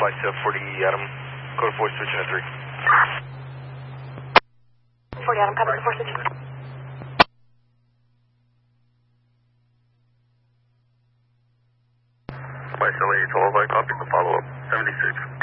flight to 40 Adam, code 4 switching to 3. 40 Adam, copy the 4 switching. Flight LA 12, I copy the follow-up, 76.